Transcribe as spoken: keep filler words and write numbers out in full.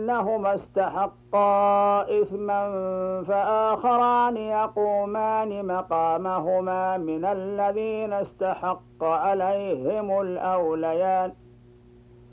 أنهما استحقا إثما فآخران يقومان مقامهما من الذين استحق عليهم الأوليان